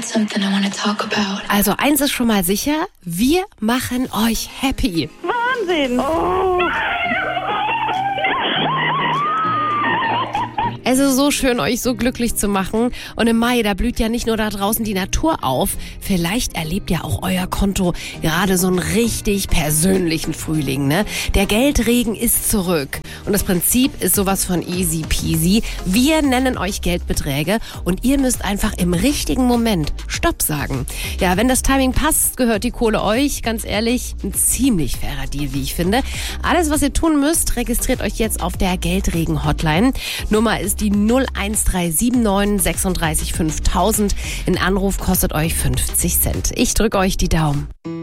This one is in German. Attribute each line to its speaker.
Speaker 1: something I want to talk about.
Speaker 2: Also eins ist schon mal sicher, wir machen euch happy.
Speaker 3: Wahnsinn! Oh.
Speaker 2: Also so schön, euch so glücklich zu machen. Und im Mai, da blüht ja nicht nur da draußen die Natur auf. Vielleicht erlebt ja auch euer Konto gerade so einen richtig persönlichen Frühling, ne? Der Geldregen ist zurück. Und das Prinzip ist sowas von easy peasy. Wir nennen euch Geldbeträge und ihr müsst einfach im richtigen Moment Stopp sagen. Ja, wenn das Timing passt, gehört die Kohle euch. Ganz ehrlich, ein ziemlich fairer Deal, wie ich finde. Alles, was ihr tun müsst, registriert euch jetzt auf der Geldregen-Hotline. Nummer ist die 01379 36 5000. Ein Anruf kostet euch 50 Cent. Ich drücke euch die Daumen.